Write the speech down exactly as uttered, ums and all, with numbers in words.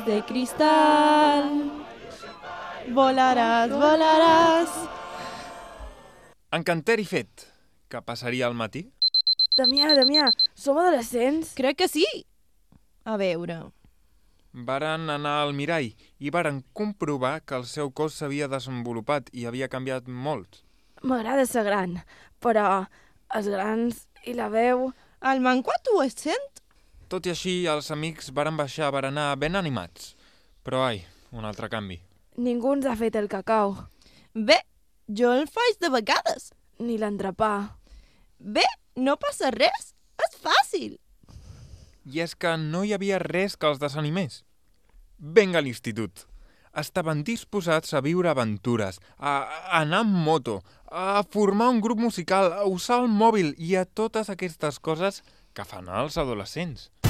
de cristal. Volaràs, volaràs. Encanter i fet. Què passaria al matí? Damià, Damià, som adolescents? Crec que sí. A veure... Varen anar al mirall i varen comprovar que el seu cos s'havia desenvolupat i havia canviat molt. M'agrada ser gran, però els grans i la veu... El manco adolescent? Tot i així, els amics varen baixar a berenar ben animats. Però, ai, un altre canvi. Ningú ens ha fet el cacau. Bé, jo el faig de vegades. Ni l'entrepà. Bé, no passa res. És fàcil. I és que no hi havia res que els desanimés. Vinga a l'institut. Estaven disposats a viure aventures, a anar amb moto, a formar un grup musical, a usar el mòbil i a totes aquestes coses que fan els adolescents.